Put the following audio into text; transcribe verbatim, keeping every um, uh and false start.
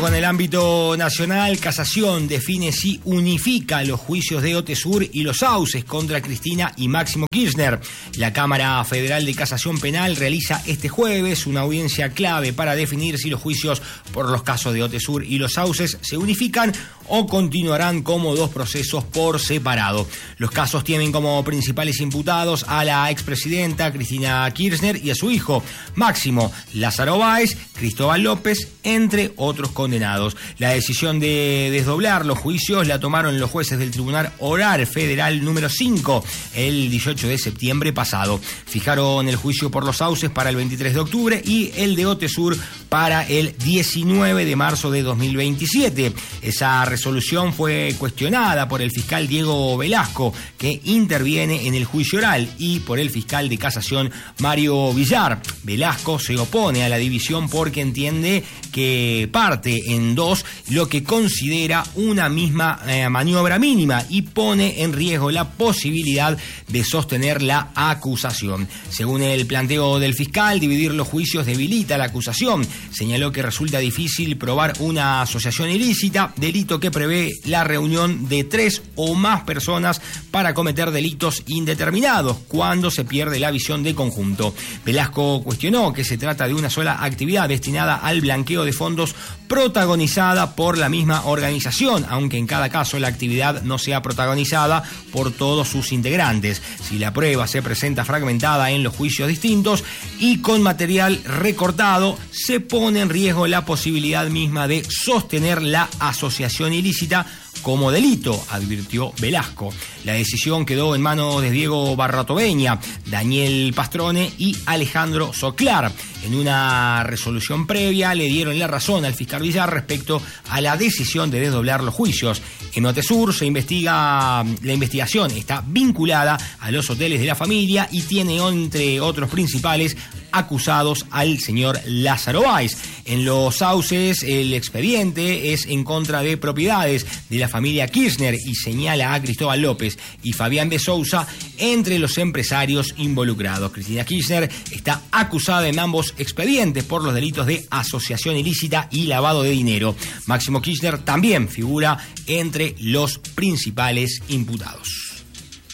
Con el ámbito nacional, Casación define si unifica los juicios de Otesur y los Sauces contra Cristina y Máximo Kirchner. La Cámara Federal de Casación Penal realiza este jueves una audiencia clave para definir si los juicios por los casos de Otesur y los Sauces se unifican o continuarán como dos procesos por separado. Los casos tienen como principales imputados a la expresidenta Cristina Kirchner y a su hijo Máximo Lázaro Báez, Cristóbal López, entre otros condenados. La decisión de desdoblar los juicios la tomaron los jueces del Tribunal Oral Federal número cinco el dieciocho de septiembre pasado. Fijaron el juicio por los Sauces para el veintitrés de octubre y el de Otesur para el diecinueve de marzo de dos mil veintisiete. Esa resolución fue cuestionada por el fiscal Diego Velasco, que interviene en el juicio oral, y por el fiscal de casación Mario Villar. Velasco se opone a la división porque entiende que parte en dos lo que considera una misma eh, maniobra mínima y pone en riesgo la posibilidad de sostener la acusación. Según el planteo del fiscal, dividir los juicios debilita la acusación. Señaló que resulta difícil probar una asociación ilícita, delito que prevé la reunión de tres o más personas para cometer delitos indeterminados cuando se pierde la visión de conjunto. Velasco cuestionó que se trata de una sola actividad destinada al blanqueo de fondos protagonizada por la misma organización, aunque en cada caso la actividad no sea protagonizada por todos sus integrantes. Si la prueba se presenta fragmentada en los juicios distintos y con material recortado, se pone en riesgo la posibilidad misma de sostener la asociación ilícita como delito, advirtió Velasco. La decisión quedó en manos de Diego Barratoveña, Daniel Pastrone y Alejandro Soclar. En una resolución previa le dieron la razón al fiscal Villar respecto a la decisión de desdoblar los juicios. En Otesur se investiga, la investigación está vinculada a los hoteles de la familia y tiene entre otros principales acusados al señor Lázaro Báez. En los Sauces el expediente es en contra de propiedades de la familia Kirchner y señala a Cristóbal López y Fabián de Sousa entre los empresarios involucrados. Cristina Kirchner está acusada en ambos expedientes por los delitos de asociación ilícita y lavado de dinero. Máximo Kirchner también figura entre los principales imputados.